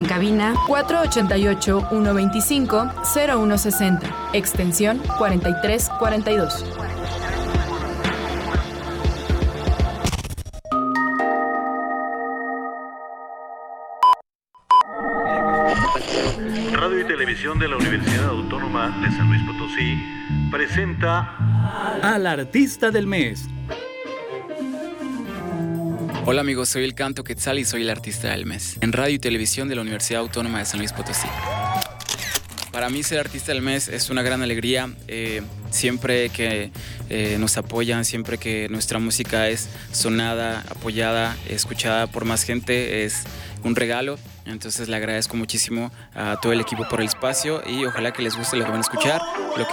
cabina 488-125-0160, extensión 4342. Radio y Televisión de la Universidad Autónoma de San Luis Potosí presenta al Artista del Mes. Hola amigos, soy el Canto Quetzal y soy el Artista del Mes en Radio y Televisión de la Universidad Autónoma de San Luis Potosí. Para mí ser Artista del Mes es una gran alegría. Siempre que nos apoyan, siempre que nuestra música es sonada, apoyada, escuchada por más gente, es un regalo. Entonces le agradezco muchísimo a todo el equipo por el espacio y ojalá que les guste lo que van a escuchar.